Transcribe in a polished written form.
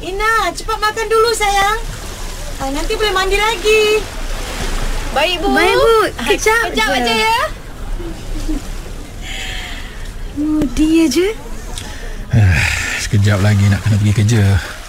Ina, cepat makan dulu sayang. Nanti boleh mandi lagi. Baik, Bu. Baik, Bu. Kejap je. aja ya. Dia je. Sekejap lagi nak kena pergi kerja.